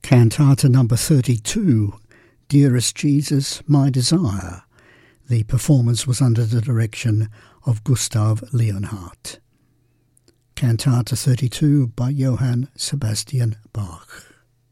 Cantata number 32, Dearest Jesus, My Desire. The performance was under the direction of Gustav Leonhardt. Cantata 32 by Johann Sebastian Bach.